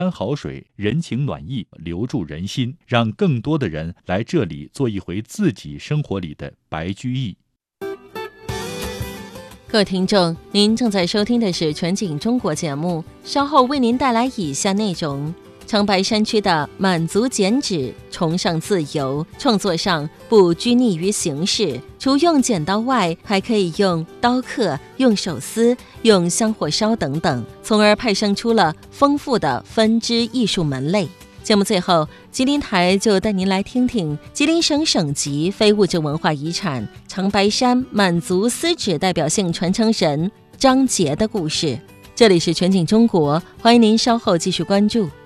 山好水，人情暖意留住人心，让更多的人来这里做一回自己生活里的白居易。 各位听众，您正在收听的是全景中国节目，稍后为您带来以下内容：长白山区的满族剪纸，崇尚自由，创作上不拘泥于形式，除用剪刀外，还可以用刀刻、用手撕、用香火烧等等，从而派生出了丰富的分支艺术门类。节目最后，吉林台就带您来听听吉林省省级非物质文化遗产长白山满族丝纸代表性传承人张杰的故事。这里是全景中国，欢迎您稍后继续关注。